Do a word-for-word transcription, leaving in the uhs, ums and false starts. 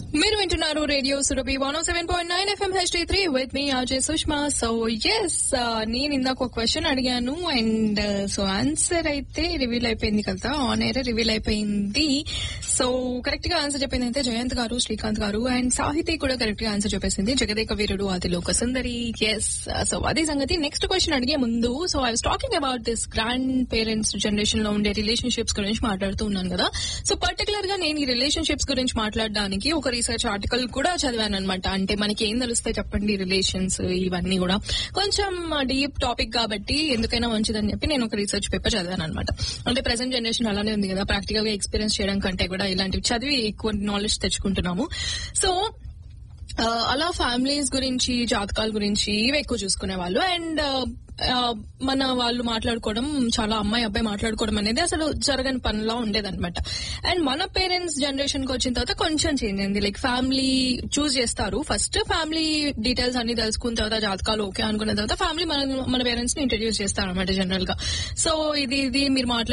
మీరు వింటున్నారు radio Surabhi one oh seven point nine FM HD three with me RJ Sushma. So yes, నేను ఇందాక ఒక క్వశ్చన్ అడిగాను అండ్ సో ఆన్సర్ అయితే రివీల్ అయిపోయింది కదా, ఆన్ ఎయిర్ రివీల్ అయిపోయింది. సో కరెక్ట్ గా ఆన్సర్ చెప్పింది అయితే జయంత్ గారు, శ్రీకాంత్ గారు అండ్ సాహితీ కూడా కరెక్ట్ గా ఆన్సర్ చెప్పేసింది. జగదేక వీరుడు అది లోక సుందరి. ఎస్, సో అదే సంగతి. నెక్స్ట్ క్వశ్చన్ అడిగే ముందు so I was talking about this grand parents generation లో ఉండే రిలేషన్షిప్స్ గురించి మాట్లాడుతూ ఉన్నాను కదా. సో పర్టికులర్ గా నేను ఈ రిలేషన్షిప్స్ గురించి మాట్లాడడానికి ఒక రీసెర్చ్ ఆర్టికల్ కూడా చదివాను అనమాట. అంటే మనకి ఏం తెలుస్తాయి చెప్పండి రిలేషన్స్ ఇవన్నీ కూడా కొంచెం డీప్ టాపిక్ కాబట్టి ఎందుకైనా మంచిదని చెప్పి నేను ఒక రీసెర్చ్ పేపర్ చదివాను అనమాట. అంటే ప్రెసెంట్ జనరేషన్ అలానే ఉంది కదా, ప్రాక్టికల్ గా ఎక్స్పీరియన్స్ చేయడం కంటే కూడా ఇలాంటివి చదివి ఎక్కువ నాలెడ్జ్ తెచ్చుకుంటున్నాము. సో అలా ఫ్యామిలీస్ గురించి, జాతకాల గురించి ఇవి ఎక్కువ చూసుకునే వాళ్ళు. అండ్ మన వాళ్ళు మాట్లాడుకోవడం, చాలా అమ్మాయి అబ్బాయి మాట్లాడుకోవడం అనేది అసలు జరగని పనిలా ఉండేదన్నమాట. అండ్ మన పేరెంట్స్ జనరేషన్ కి వచ్చిన తర్వాత కొంచెం చేంజ్ అయింది. లైక్ ఫ్యామిలీ చూస్ చేస్తారు, ఫస్ట్ ఫ్యామిలీ డీటెయిల్స్ అన్ని తెలుసుకున్న తర్వాత జాతకాలు ఓకే అనుకున్న తర్వాత ఫ్యామిలీ మన మన పేరెంట్స్ ని ఇంట్రడ్యూస్ చేస్తారు అనమాట జనరల్ గా. సో ఇది ఇది మీరు మాట్లాడు